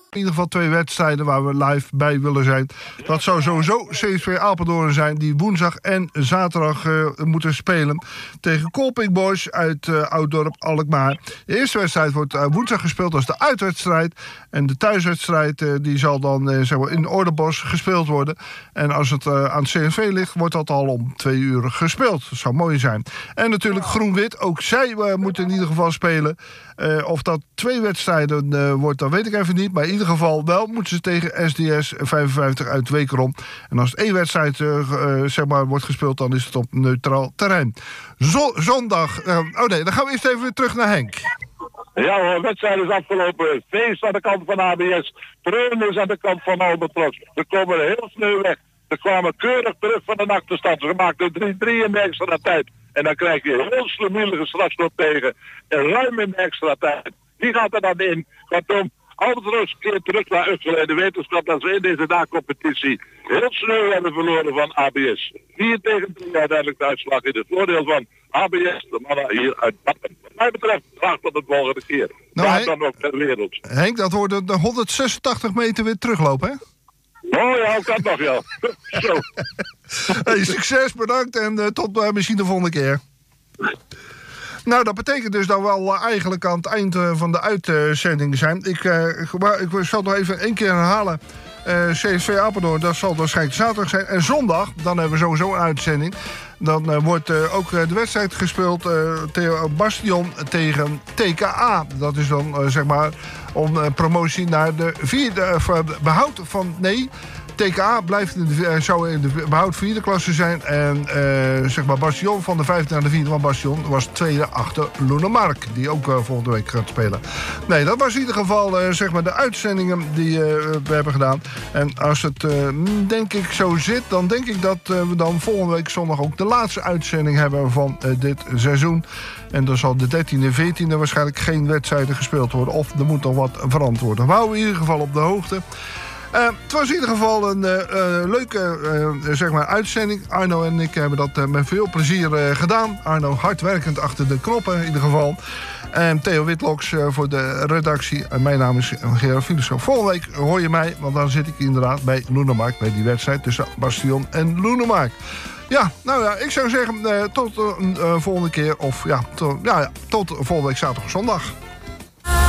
In ieder geval 2 wedstrijden waar we live bij willen zijn. Dat zou sowieso CSV Apeldoorn zijn, die woensdag en zaterdag moeten spelen tegen Kolping Boys uit Ouddorp Alkmaar. De eerste wedstrijd wordt woensdag gespeeld als de uitwedstrijd. En de thuiswedstrijd die zal dan zeg maar in Ordebos gespeeld worden. En als het aan het CNV ligt, wordt dat al om 2 uur gespeeld. Dat zou mooi zijn. En natuurlijk Groen-Wit, ook zij moeten in ieder geval spelen. Of dat 2 wedstrijden wordt, dat weet ik even niet. Maar in ieder geval wel moeten ze tegen SDS 55 uit Wekerom. En als het 1 wedstrijd zeg maar, wordt gespeeld, dan is het op neutraal terrein. Zondag. Dan gaan we eerst even weer terug naar Henk. Ja hoor, wedstrijd is afgelopen. Feest aan de kant van ABS. Treuners aan de kant van Albatros. We komen heel snel weg. Ze kwamen keurig terug van de achterstand. Ze maakten 3-3 in de extra tijd. En dan krijg je een heel slimielige strafschop tegen. En ruim in de extra tijd. Die gaat er dan in. Kortom, Albatros keert terug naar Ussel. En de wetenschap dat ze in deze dagcompetitie heel snel hebben verloren van ABS. 4-3 uiteindelijk de uitslag in het voordeel van ABS. De mannen hier uit Bakken. Wat mij betreft graag tot de volgende keer. Nou, dan ook ter wereld. Henk, dat wordt de 186 meter weer teruglopen, hè? Oh ja, ook dat nog, ja. Zo. Hey, succes, bedankt en tot misschien de volgende keer. Nou, dat betekent dus dat we al eigenlijk aan het eind van de uitzending zijn. Ik zal nog even 1 keer herhalen. CSV Apeldoorn, dat zal waarschijnlijk zaterdag zijn. En zondag, dan hebben we sowieso een uitzending. Dan wordt ook de wedstrijd gespeeld Bastion tegen TKA. Dat is dan zeg maar om promotie naar de behoud van... Nee, TKA blijft zou in de behoud 4e klasse zijn. En zeg maar Bastion van de 5e naar de 4e. Want Bastion was 2e achter Loenemark. Die ook volgende week gaat spelen. Nee, dat was in ieder geval zeg maar de uitzendingen die we hebben gedaan. En als het denk ik zo zit, dan denk ik dat we dan volgende week zondag ook de laatste uitzending hebben van dit seizoen. En dan zal de 13e, 14e waarschijnlijk geen wedstrijden gespeeld worden. Of er moet nog wat veranderd worden. We houden in ieder geval op de hoogte. Het was in ieder geval een leuke zeg maar uitzending. Arno en ik hebben dat met veel plezier gedaan. Arno hardwerkend achter de knoppen in ieder geval. En Theo Witloks voor de redactie. En mijn naam is Gerard Philipsen. Volgende week hoor je mij, want dan zit ik inderdaad bij Loenemark. Bij die wedstrijd tussen Bastion en Loenemark. Ja, nou ja, ik zou zeggen tot een volgende keer. Of tot volgende week zaterdag of zondag.